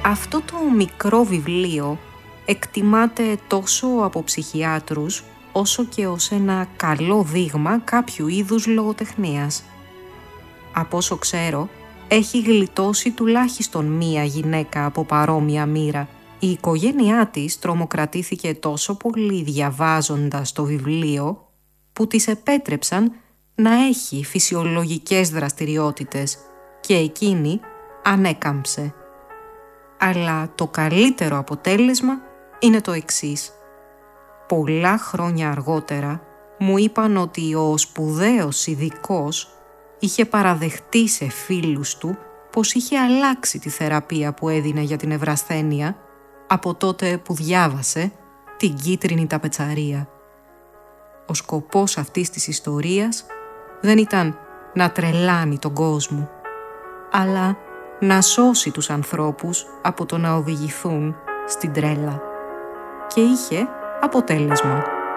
Αυτό το μικρό βιβλίο εκτιμάται τόσο από ψυχιάτρους όσο και ως ένα καλό δείγμα κάποιου είδους λογοτεχνίας. Από όσο ξέρω, έχει γλιτώσει τουλάχιστον μία γυναίκα από παρόμοια μοίρα. Η οικογένειά της τρομοκρατήθηκε τόσο πολύ διαβάζοντας το βιβλίο που της επέτρεψαν να έχει φυσιολογικές δραστηριότητες και εκείνη ανέκαμψε. Αλλά το καλύτερο αποτέλεσμα είναι το εξής. Πολλά χρόνια αργότερα μου είπαν ότι ο σπουδαίος ειδικός είχε παραδεχτεί σε φίλους του πως είχε αλλάξει τη θεραπεία που έδινε για την ευρασθένεια από τότε που διάβασε την Κίτρινη Ταπετσαρία. Ο σκοπός αυτής της ιστορίας δεν ήταν να τρελάνει τον κόσμο, αλλά να σώσει τους ανθρώπους από το να οδηγηθούν στην τρέλα. Και είχε αποτέλεσμα.